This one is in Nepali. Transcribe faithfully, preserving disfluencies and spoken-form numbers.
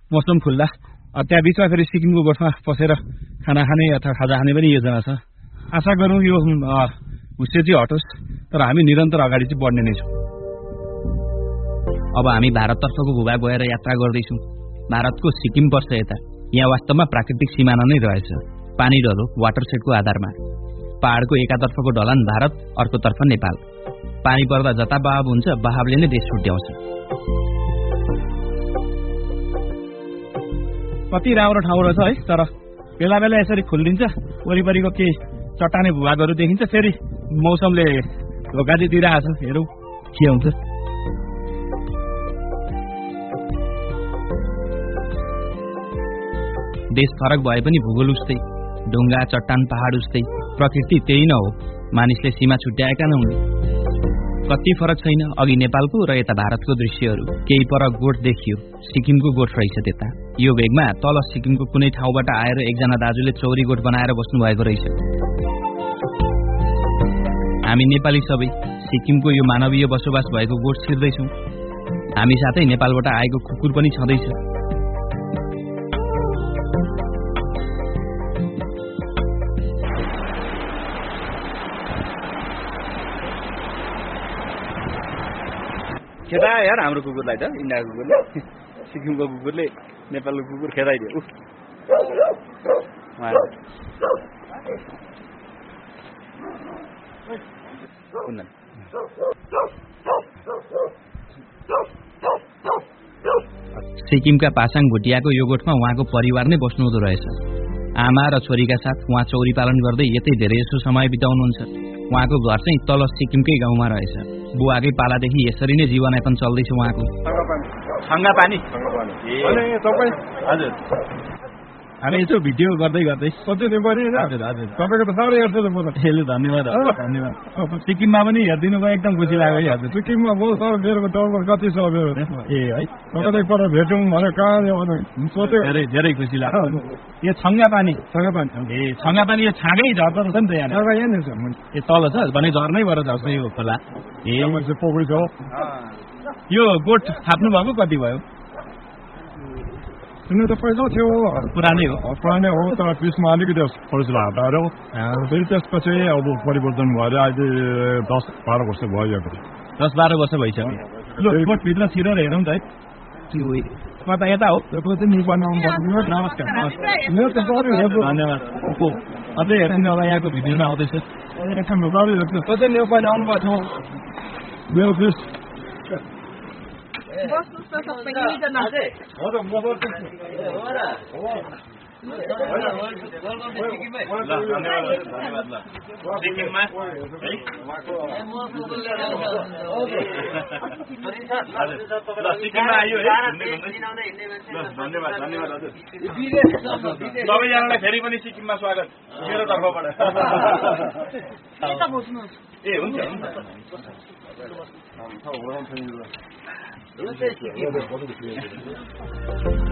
मौसम खुल्ला त्यहाँ बिचमा फेरि सिक्किमको गोठमा पसेर खाना खाने अथवा खाजा खाने पनि योजना छ। आशा गरौँ यो हुस्से चाहिँ हटोस्, तर हामी निरन्तर अगाडि चाहिँ बढ्ने नै छौँ। अब हामी भारततर्फको भूभाग भएर यात्रा गर्दैछौँ। भारतको सिक्किम पर्छ यता। यहाँ वास्तवमा प्राकृतिक सिमाना नै रहेछ, पानी डलो वाटरसेडको आधारमा। पहाडको एकातर्फको ढलान भारत, अर्कोतर्फ नेपाल। पानी पर्दा जता बहाव हुन्छ, बहावले नै देश छुट्याउँछ। कति राम्रो ठाउँ रहेछ है। तर बेला बेला यसरी खुलिदिन्छ, वरिपरिको केही चट्टाने भूभागहरू देखिन्छ, फेरि मौसमले धोका चाहिँ दिइरहेको छ। हेरौँ के हुन्छ। देश फरक भए पनि भूगोल उस्तै, ढुङ्गा चट्टान पहाड उस्तै, प्रकृति त्यही न हो। मानिसले सीमा छुट्याएका नहुन्। कति फरक छैन अघि नेपालको र यता भारतको दृश्यहरू। केही पर गोठ देखियो, सिक्किमको गोठ रहेछ त्यता। यो भेगमा तल सिक्किमको कुनै ठाउँबाट आएर एकजना दाजुले चौरी गोठ बनाएर बस्नु भएको रहेछ। हामी नेपाली सबै सिक्किमको यो मानवीय बसोबास भएको गोठ छिर्दैछौँ। हामी साथै नेपालबाट आएको कुकुर पनि छँदैछ। खेदायो यार हाम्रो कुकुरलाई त, इन्डियाको कुकुरले सिक्किमको कुकुरले नेपालको कुकुर खेदाइदियो। सिक्किमका पासाङ भुटियाको यो गोठमा उहाँको परिवार नै बस्नुहुँदो रहेछ। आमा र छोरीका साथ उहाँ चौरी पालन गर्दै यतै धेरै जसो समय बिताउनुहुन्छ। उहाँको घर चाहिँ तल सिक्किमकै गाउँमा रहेछ। बुवाकै पालादेखि यसरी नै जीवनयापन चल्दैछ उहाँको। छङ्गा पानी हजुर, हामी यसो भिडियो गर्दै गर्दै तपाईँको त साह्रै हेर्छ त म त। धन्यवाद धन्यवाद। सिक्किममा पनि हेरिदिनु भयो, एकदम खुसी लाग्यो है हजुर। सिक्किममा बहुत सर मेरो टाउको कति छ मेरो ए है तपाईँ पर भेटौँ भने कहाँ सोच्यो। धेरै धेरै खुसी लाग्यो। यो छङ्गा पानी छङ्गा पानी ए छङ्गा पानी यो छाँगै झर्दो रहेछ नि त यहाँ। यहाँनिर छ ए तल छ भने झर्नै भएर झर्छ यो खोला। ए पोखरी छ। यो गोठ थाप्नु भएको कति भयो? सुन्नु त पहिला थियो, पुरानै हो पुरानै हो तर त्यसमा अलिकति फरसला हटाएर फेरि त्यसपछि अब परिवर्तन भएर अहिले दस बाह्र वर्ष भयो। दस बाह्र वर्ष भइसक्यो। भित्र छिरेर हेरौँ त है। कता यता हो? नमस्कार धन्यवाद। अझै हेर्नु होला यहाँको भिडियोमा आउँदैछ। सबैजनालाई फेरि पनि सिक्किममा स्वागत मेरो तर्फबाट। ए हुन्छ हुन्छ।